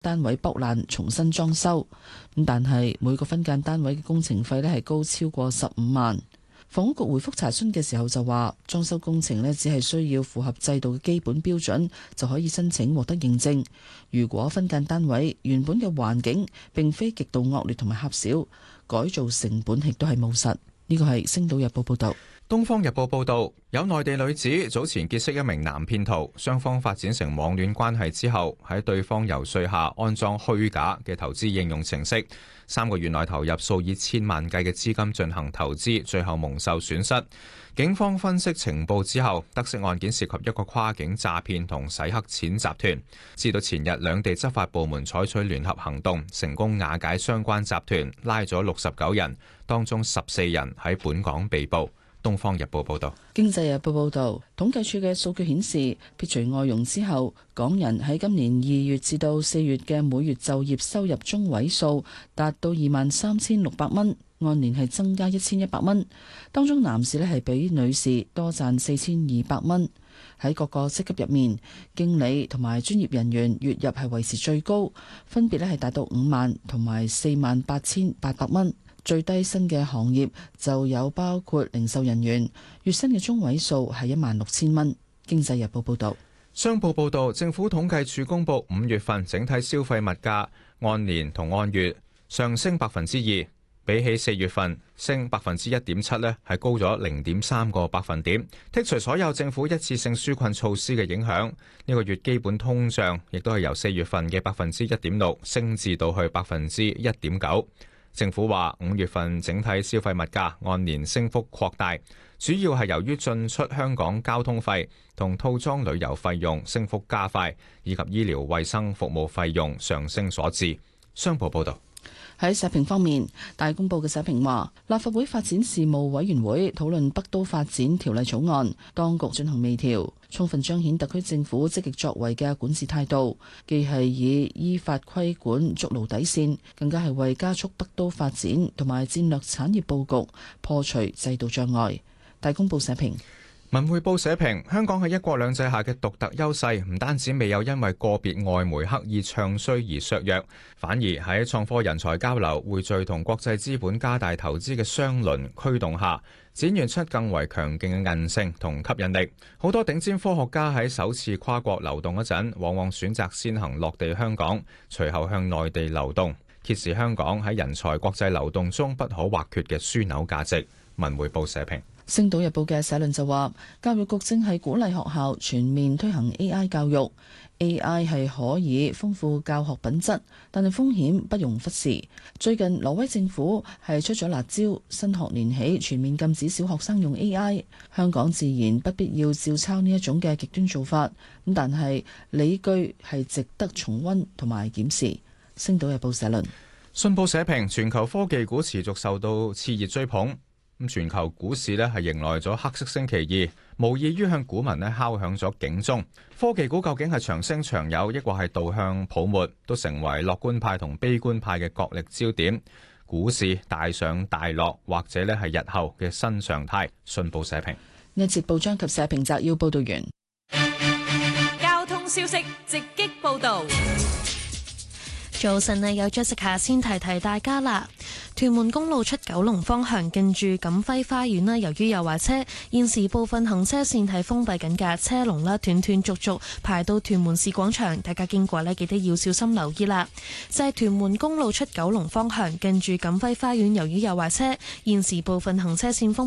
單位剝爛重新裝修。但係每個分間單位嘅工程費呢係高超過15萬。房屋局回覆查詢嘅時候就話，裝修工程呢只係需要符合制度嘅基本標準就可以申請獲得認證。如果分間單位原本嘅環境並非極度惡劣同埋狹小，改造成本亦都係務實。呢個係《星島日報》報導。 《東方日報》報導，有內地女子早前結識一名男騙徒，雙方發展成網戀關係之後，喺對方遊說下安裝虛假嘅投資應用程式，3個月內投入數以千萬計嘅資金進行投資，最後蒙受損失。警方分析情報之後，得悉案件涉及一個跨境詐騙同洗黑錢集團。至到前日，兩地執法部門採取聯合行動，成功瓦解相關集團，拉咗69人，當中14人喺本港被捕。《東方日報》報導，《 經濟日報》報導，統計處嘅數據顯示，撇除外傭之後，港人喺今年2月至到4月嘅每月就業收入中位數達到23,600蚊，按年係增加1,100蚊。當中男士呢係比女士多賺4,200蚊。喺各個職級入面，經理同埋專業人員月入係維持最高，分別呢係達到5萬同埋48,800蚊。最低薪嘅行業就有包括零售人員，月薪嘅中位數係16,000蚊。經濟日報報導。 商報報導，政府統計處公佈5月份整體消費物價按年同按月上升2%，比起4月份升1.7%呢，係高咗0.3個百分點。剔除所有政府一次性紓困措施嘅影響，呢個月基本通脹亦都係由4月份嘅1.6%升至到去1.9%。政府話5月份整體消費物價按年升幅擴大，主要係由於進出香港交通費同套裝旅遊費用升幅加快，以及醫療衛生服務費用上升所致。商報報導。 喺社評方面，大公報嘅社評話，立法會發展事務委員會討論北都發展條例草案，當局進行微調，充分彰顯特區政府積極作為嘅管治態度，既係以依法規管築牢底線，更加係為加速北都發展同埋戰略產業佈局破除制度障礙。大公報社評。 文匯報社評，香港喺一國兩制下嘅獨特優勢，唔單止未有因為個別外媒刻意唱衰而削弱，反而喺創科人才交流、匯聚同國際資本加大投資嘅雙輪驅動下，展現出更為強勁嘅韌性同吸引力。好多頂尖科學家喺首次跨國流動嗰陣，往往選擇先行落地香港，隨後向內地流動，揭示香港喺人才國際流動中不可或缺嘅樞紐價值。文匯報社評。 《星島日報》嘅社論就話，教育局正係鼓勵學校全面推行 AI 教育。AI 係可以豐富教學品質，但係風險不容忽視。最近挪威政府係出咗辣招，新學年起全面禁止小學生用 AI。香港自然不必要照抄呢一種嘅極端做法，咁但係理據係值得重溫同埋檢視。《星島日報》社論。 信報社評，全球科技股持續受到熾熱追捧。全球股市呢係迎來咗黑色星期二，無異於向股民呢敲響咗警鐘。科技股究竟係長升長有，抑或係導向泡沫，都成為樂觀派同悲觀派嘅角力焦點。股市大上大落，或者呢係日後嘅新常態。信報社評。 呢節報章及社評摘要報道完。 交通消息直擊報道。 早晨啊，有 Jessica 先提提大家啦。屯門公路出九龍方向近住錦輝花園啦，由於有壞車，現時部分行車線係封閉緊嘅，車龍啦斷斷續續排到屯門市廣場，大家經過呢記得要小心留意啦。就係屯門公路出九龍方向近住錦輝花園，由於有壞車，現時部分行車線封